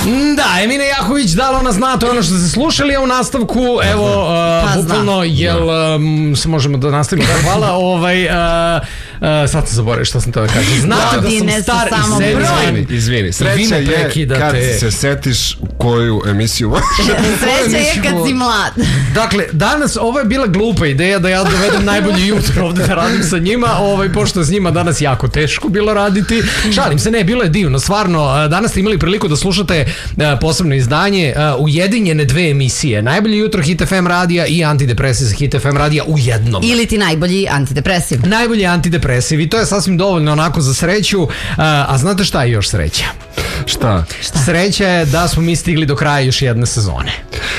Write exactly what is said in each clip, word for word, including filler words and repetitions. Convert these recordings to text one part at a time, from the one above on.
Da, Emina Jahović dala nas zna, to je ono što ste slušali, a u nastavku, evo, uh, bukvalno, jel um, se možemo da nastavimo, da, hvala, ovaj, uh, uh, sad sam zaboravio što sam to da kažem. Znate da, da sam star i sebi. Izvini, izvini, sreća je kad se setiš koju emisiju sreća je kad si mlad. Dakle, danas, ovo je bila glupa ideja da ja dovedem najbolje jutro ovde da radim sa njima, ovaj, pošto s njima danas jako teško bilo raditi. Šalim se, ne, bilo je divno, stvarno, danas ste imali priliku da slušate posebno izdanje ujedinjene dve emisije. Najbolji jutro Hit F M radija i antidepresiv za Hit F M radija u jednom. Ili ti najbolji antidepresiv. Najbolji antidepresiv i to je sasvim dovoljno onako za sreću. A znate šta je još sreća? Šta? Šta? Sreća je da smo mi stigli do kraja još jedne sezone.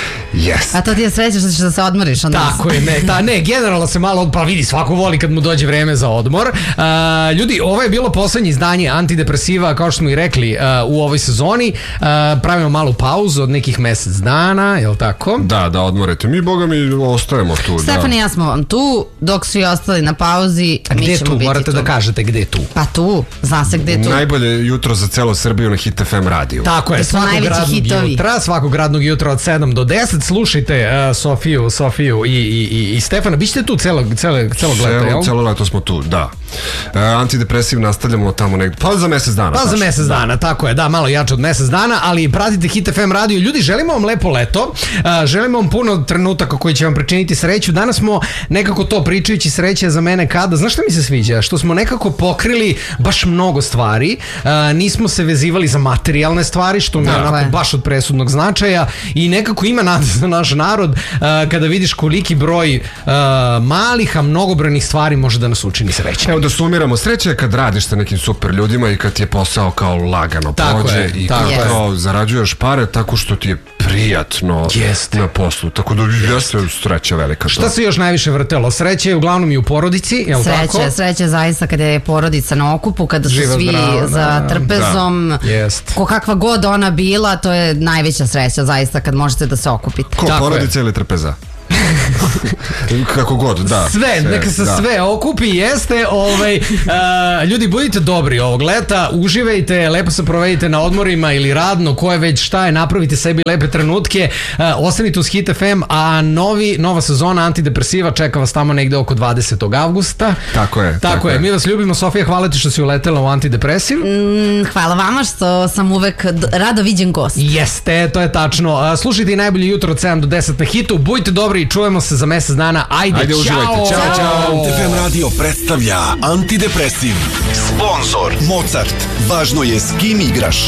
Yes. A to ti je sreća što ćeš da se odmoriš od nas. Tako je, ne, ta, ne, generalno se malo, pa vidi, svako voli kad mu dođe vreme za odmor. Uh, ljudi, ovo je bilo poslednje izdanje antidepresiva, kao što smo i rekli, uh, u ovoj sezoni. Uh, pravimo malu pauzu od nekih mesec dana, je li tako? Da, da odmorete. Mi, boga mi, ostajemo tu. Stefan i ja smo vam tu, dok su i ostali na pauzi. A gde je tu? Morate tu da kažete gde je tu. Pa tu, zna se gde je tu. Najbolje jutro za celu Srbiju na Hit F M radiju. Tako je, svakog radnog hitovi. jutra, svakog radnog jutra od sedam do deset. Slušajte uh, Sofiju, Sofiju i, i, i, i Stefana. Bićete tu celo, celo, celo leto, jel? Celo leto smo tu, da. Uh, antidepresiv nastavljamo tamo negdje, pa za mesec dana. Pa za mesec dana, da. Tako je, da, malo jače od mesec dana, ali pratite Hit F M radio. Ljudi, želimo vam lepo leto, uh, želimo vam puno trenutaka koji će vam pričiniti sreću. Danas smo nekako to, pričajući sreće za mene kada, znaš šta mi se sviđa? Što smo nekako pokrili baš mnogo stvari, uh, nismo se vezivali za materijalne stvari, što mi je onako baš od presudnog značaja i nekako ima nade za naš narod uh, kada vidiš koliki broj uh, malih, a mnogobrojnih stvari može da nas učini srećnim. Evo da sumiramo, sreća je kad radiš sa nekim super ljudima i kad ti je posao kao lagano tako prođe je, i tako kad je. kao zarađuješ pare tako što ti je prijatno Jeste. na poslu, tako da jeste sreća velika. Šta se još najviše vrtelo? Sreća je uglavnom i u porodici, je li sreće, tako? Sreće zaista kada je porodica na okupu, kada su Živa, svi zdrava, za trpezom, da. Ko kakva god ona bila, to je najveća sreća zaista kad možete da se okupite. Ko, tako porodica je. Ili trpeza? Kako god, da. Sve, sve neka se da. sve okupi, jeste. Ovaj, uh, ljudi, budite dobri ovog leta, uživajte, lepo se provedite na odmorima ili radno, ko je već šta je, napravite sebi lepe trenutke, uh, ostanite uz Hit F M, a novi, nova sezona antidepresiva čeka vas tamo negde oko dvadesetog avgusta. Tako je. Tako, tako je. je, mi vas ljubimo. Sofija, hvala ti što si uletela u antidepresiv. Mm, hvala vama što sam uvek rado viđen gost. Jeste, to je tačno. Uh, slušajte i najbolje jutro od sedam do deset na Hitu, budite dobri i čujemo se za mesec dana. Ajde, Ajde, čao! uživajte. Ćao, čao! Hit F M radio predstavlja Antidepresiv. Sponzor Mozart. Važno je s kim igraš.